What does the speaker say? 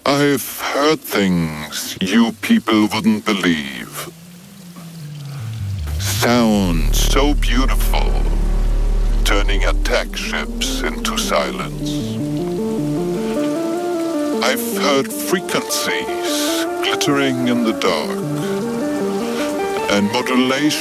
I've heard things you people wouldn't believe. Sound so beautiful, turning attack ships into silence. I've heard frequencies glittering in the dark, and modulation